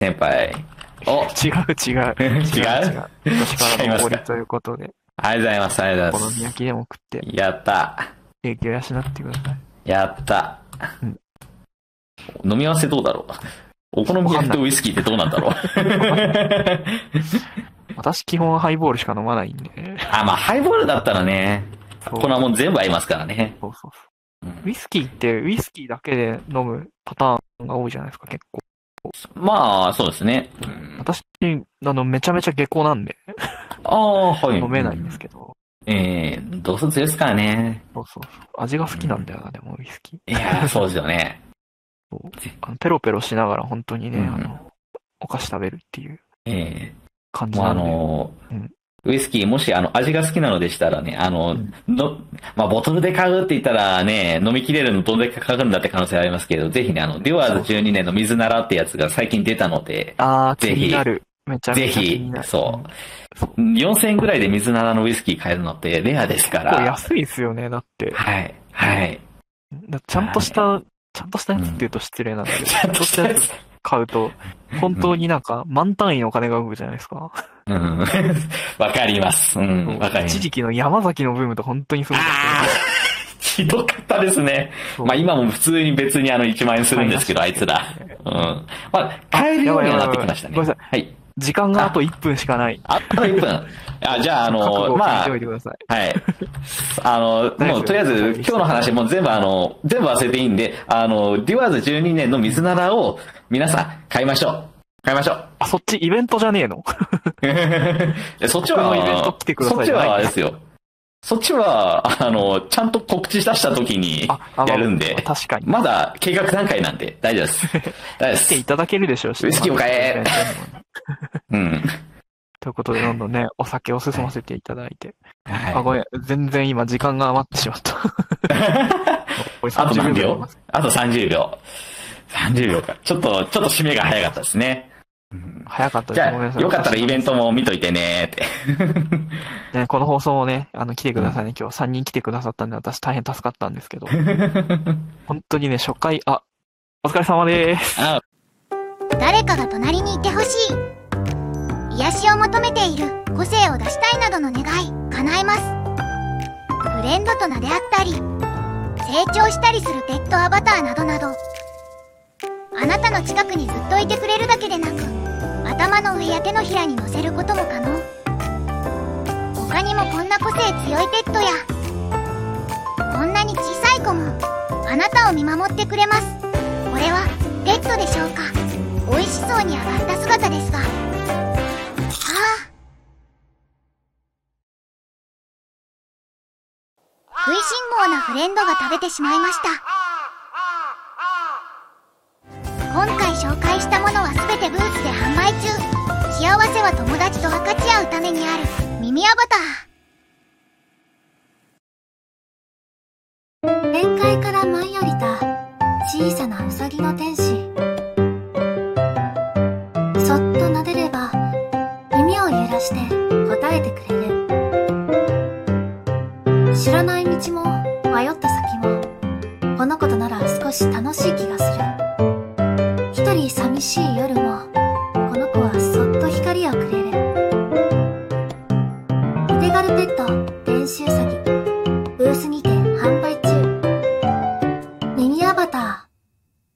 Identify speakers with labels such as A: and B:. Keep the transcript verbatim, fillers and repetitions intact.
A: 先輩。お
B: 違う違う。
A: 違う
B: 違う違う。私からのおごりということで。
A: ありがとうございます。ありがとうございます。
B: お好み焼きでも食って。
A: やった。
B: 影響養ってください。
A: やった。
B: うん、
A: 飲み合わせどうだろう。お好み焼きとウイスキーってどうなんだろう。
B: 私基本ハイボールしか飲まないんで。
A: あ、まあハイボールだったらね、こんなもん全部合いますからね。
B: そうそうそう。ウイスキーってウイスキーだけで飲むパターンが多いじゃないですか、結構。
A: まあ、そうですね。
B: うん、私、あの、めちゃめちゃ下校なんで。
A: ああ、はい。
B: 飲めないんですけど。
A: ええー、どうせ強いですからね。
B: そうそうそう。味が好きなんだよな、うん、でもウイスキー。
A: いや、そうですよね。
B: そうあのペロペロしながら本当にね、
A: うん、
B: あの、お菓子食べるっていう
A: ええ
B: 感じなんで。
A: もうあのー、
B: うん
A: ウイスキー、もしあの、味が好きなのでしたらね、あの、うん、の、まあ、ボトルで買うって言ったらね、飲みきれるのどんだけかかるんだって可能性ありますけど、ぜひね、あの、デュアーズじゅうにねんの水ならってやつが最近出たので、
B: あー、ぜひ、気になる。めちゃめちゃ気になる。
A: ぜひ、そう。よんせんえんぐらいで水ならのウイスキー買えるのってレアですから。
B: 結構安いですよね、だって。
A: はい、はい。
B: ちゃんとした、はい、ちゃんとしたやつって言うと失礼なんだけど、うん、ちゃんとしたやつ買うと、本当になんか満単位のお金が動くじゃないですか。
A: うん。わかります。うん。わかります。
B: 一時期の山崎のブームと本当にすごかった。
A: ひどかったですね。まあ今も普通に別にあのいちまんえんするんですけど、あいつら。うん。まあ、買えるようにはなってきましたね。
B: ごめんなさい。はい。時間があといっぷんしかない。
A: あといっぷん。あ、じゃああの、まあ、はい。あの、もうとりあえず今日の話も全部あの、全部忘れていいんで、あの、デュアーズじゅうにねんの水ならを皆さん買いましょう。買いましょう。
B: あ、そっちイベントじゃねえの
A: そっちは、
B: イベント来てください。
A: そっちはあれですよ。そっちは、あの、ちゃんと告知出した時にやるんで。
B: まあ、確かに。
A: まだ計画段階なんで大丈夫です。大丈夫です。
B: 来ていただけるでしょうし。
A: ウイスキーを買え。うん。
B: ということで、どんどんね、お酒を進ませていただいて。
A: はい、
B: あ、ごめん。全然今時間が余ってしまった。
A: あと何秒？あとさんじゅうびょう。さんじゅうびょうか。ちょっと、ちょっと締めが早かったですね。
B: うん、早かったです。
A: じゃあ、よかったらイベントも見といてねって。
B: ね、この放送もね、あの、来てくださいね。今日さんにん来てくださったんで、私大変助かったんですけど。本当にね、初回、あ、お疲れ様でーす。
C: 誰かが隣にいてほしい。癒しを求めている、個性を出したいなどの願い、叶えます。フレンドと名であったり、成長したりするペットアバターなどなど、あなたの近くにずっといてくれるだけでなく、頭の上や手のひらに乗せることも可能。他にもこんな個性強いペットや、こんなに小さい子もあなたを見守ってくれます。これはペットでしょうか。美味しそうに揚がった姿ですが、はあ、食いしん坊なフレンドが食べてしまいました。今回紹介したものはすべてブーツで販売中。幸せは友達と分かち合うためにある耳アバター。
D: 宴会から舞い降りた小さなウサギの天使。そっと撫でれば耳を揺らして答えてくれる。知らない道も迷った先もこの子となら少し楽しい気がする。一人寂しい夜